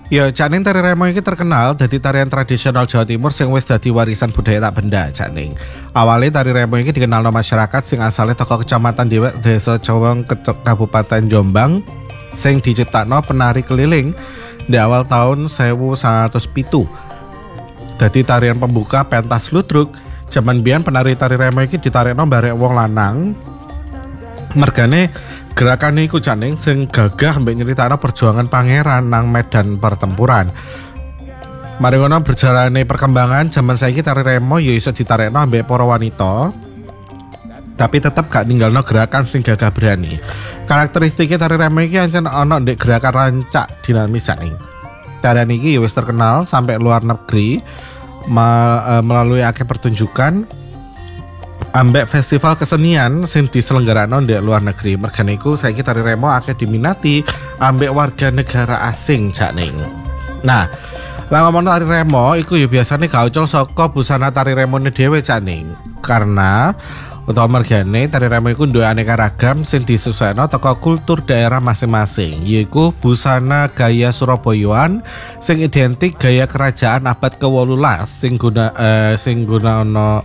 Ya, Cak Ning tari remo iki terkenal dadi tarian tradisional Jawa Timur sing wis dadi warisan budaya tak benda, Cak Ning. Awale tari remo iki dikenalno masyarakat sing asale teko Kecamatan Dewek, Desa Cawang, Kabupaten Jombang, sing diciptakno penari keliling di awal tahun 1907. Dadi tarian pembuka pentas ludruk. Jaman biyen penari tari remo iki ditarikno barek wong lanang. Mergane gerakan iku Cak Ning sing gagah mbek nyeritakno perjuangan pangeran nang medan pertempuran. Mari ngono berjalane perkembangan jaman saiki tari remo ya iso ditarekno ambek para wanita. Tapi tetep gak ninggalno gerakan sing gagah berani. Karakteristiknya tari remo iki ancen ana ndek gerakan rancak dinamis Cak Ning. Tarian iki ya wis terkenal sampai luar negeri melalui akeh pertunjukan ambek festival kesenian sing diselenggarakno di luar negeri. Mergane iku saiki tari remo akeh diminati ambek warga negara asing Cak Ning. Nah, lah ngomong tari remo iku ya biasane gak ucul saka busana tari remone dhewe Cak Ning. Karena utawa mergane tari remo iku duwe aneka ragam sing disesuaikno teko kultur daerah masing-masing, yaiku busana gaya Surabayaan sing identik gaya kerajaan abad ke-18 sing gunakno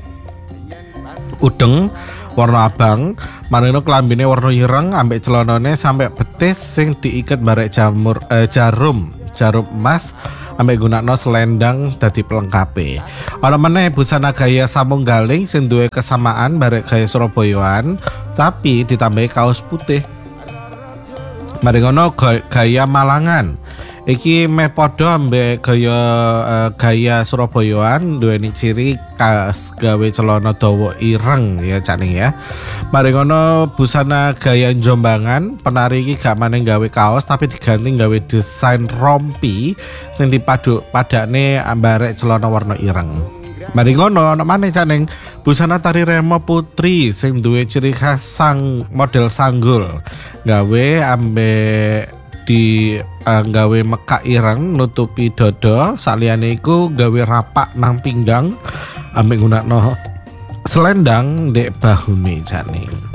udeng warna abang, marino kelambine warna ireng ambek celanane sampai betis sing diiket barek jarum emas ambek gunakno selendang dadi pelengkape. Ana meneh busana gaya Samunggaling sing duwe kesamaan barek gaya Surabayaan tapi ditambahi kaos putih. Mari ngono gaya Malangan iki meh padha ambek gaya Surabayaan, duweni ciri khas gawe celana dawa ireng ya Cak Ning ya. Mari ngono busana gaya Jombangan, penari iki gak maneng gawe kaos tapi diganti gawe desain rompi sing padane ambarek celana warna ireng. Mari ngono ana maneh Cak Ning busana tari remo putri sing duwe ciri khas model sanggul, gawe ambek gawe mekak ireng nutupi dodo, saliyane iku gawe rapak nang pinggang ambek gunakno selendang ndek bahune Cak Ning.